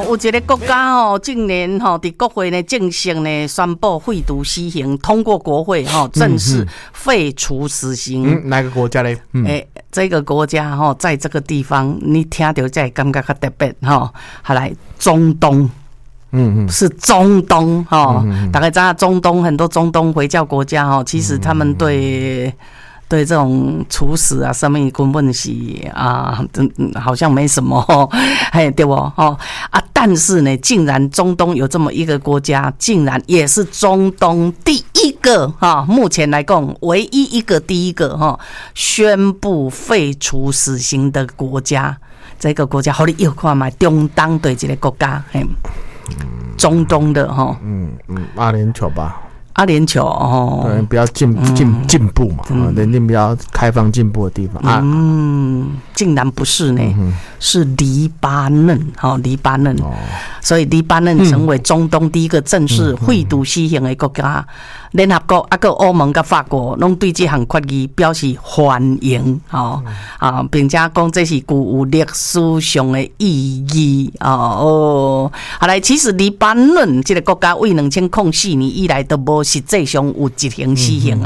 有一个国家竟然在国会呢正式呢宣布废除死刑，通过国会正式废除死刑。 哪个国家呢？ 这个国家在这个地方，你听到才感觉较特别好来，中东。是中东大概知道中东很多中东回教国家其实他们对这种处死啊什么根本是好像没什么对不但是呢，竟然中东有这么一个国家，竟然也是中东第一个目前来讲唯一一个第一个宣布废除死刑的国家。这个国家好你又看嘛，中东对这个国家中东的阿联酋吧， 阿联酋对，比较进步嘛，人家比较开放进步的地方竟然不是呢，是黎巴嫩黎巴嫩所以黎巴嫩成为中东第一个正式废除死刑的国家。联合国还有欧盟跟法国拢对这项决议表示欢迎并且讲这是具有历史上的意义好来，其实黎巴嫩这个国家为2004年以来都无实际上有执行死刑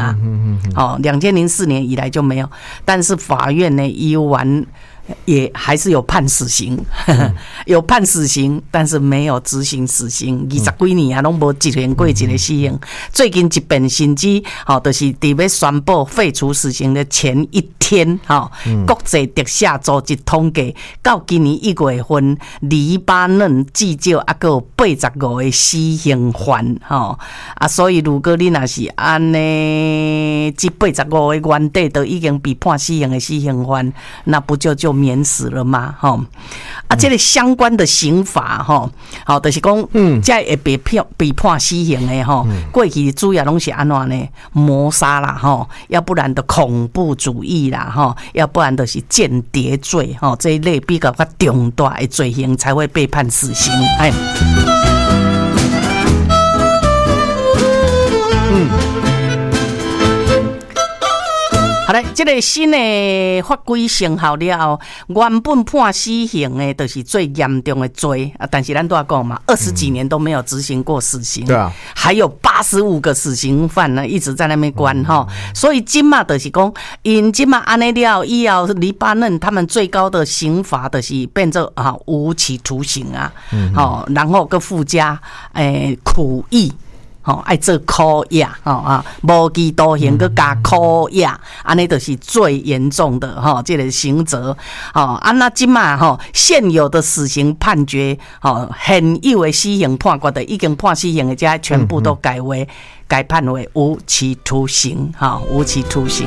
2004年以来就没有，但是法院呢依完也还是有判死刑有判死刑，但是没有执行死刑20几年拢无执行过一个死刑。最近一遍甚至就是伫要宣布废除死刑的前一天国际特赦组织统计到今年1月份，黎巴嫩至少还有85个死刑犯所以如果你若是安尼这85个原底都已经被判死刑的死刑犯，那不就免死了吗？这个相关的刑法就是讲这会被判死刑的过去主要拢是安怎呢？谋杀啦要不然的恐怖主义啦要不然就是间谍罪这一类比较重大的罪行才会被判死刑。好嘞，这个新的法规生效了后，原本判死刑的就是最严重的罪但是咱都要讲嘛，20几年都没有执行过死刑，对啊，还有85个死刑犯呢一直在那边关所以今嘛就是讲，因今嘛安尼了以后，黎巴嫩他们最高的刑罚就是变成无期徒刑然后个附加苦役。爱做苦役无期徒刑佮加苦役，安尼就是最严重的这个刑责那今嘛现有的死刑判决现有的死刑判决的已经判死刑的这全部都改判为无期徒刑无期徒刑。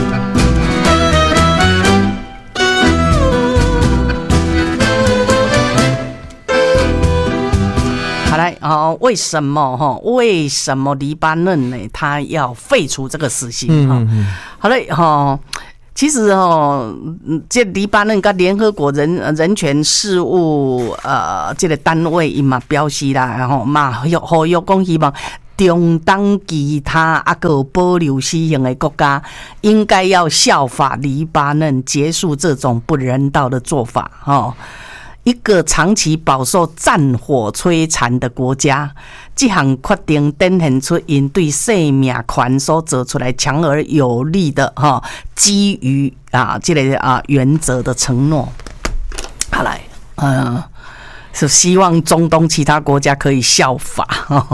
好来为什么黎巴嫩呢？他要废除这个死刑好嘞其实这黎巴嫩跟联合国人权事务这个单位伊嘛表示啦，然后嘛呼吁讲希望中东其他还有保留死刑的国家应该要效法黎巴嫩，结束这种不人道的做法一个长期饱受战火摧残的国家，这项决定展现出因对生命权所做出来强而有力的基于这个原则的承诺。好来，是希望中东其他国家可以效法。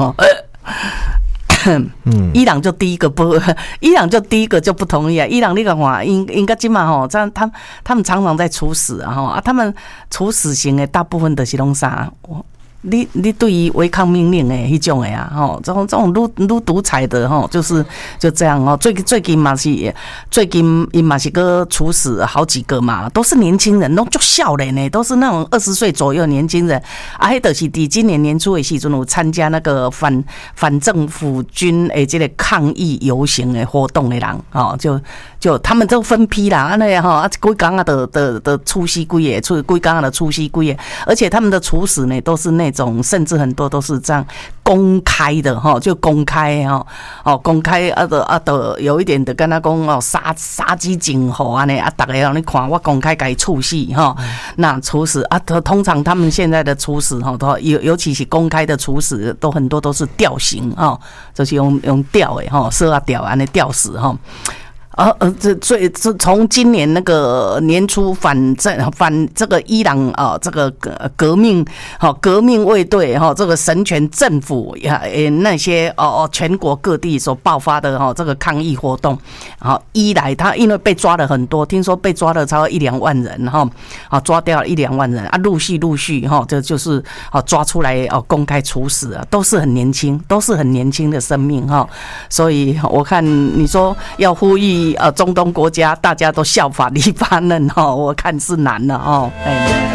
伊朗就第一个就不同意伊朗你讲话应该今嘛这样他们常常在处死他们处死刑的大部分都是拢啥？你对于违抗命令的那种的这种愈独裁的就这样最近嘛是个处死好几个嘛，都是年轻人，都就少年呢，都是那种20岁左右年轻人那就是在今年年初的时候有参加那个反政府军的这个抗议游行的活动的人就他们都分批啦，规天的处死几个，而且他们的处死呢都是那那种，甚至很多都是这样公开的哈，就公开哈，公开有一点的跟他讲哦，杀鸡儆猴啊呢啊，大家让你看我公开给处死哈。那处死啊，通常他们现在的处死哈，都尤其是公开的处死，都很多都是吊刑哈，就是用吊的哈，射啊吊啊那吊死哈。这从今年那个年初反这个伊朗这个革命卫队这个神权政府那些全国各地所爆发的这个抗议活动，伊莱他因为被抓了很多，听说被抓了超过1-2万人抓掉了1-2万人啊，陆续这就是抓出来公开处死啊，都是很年轻的生命所以我看你说要呼吁中东国家大家都效法黎巴嫩我看是难了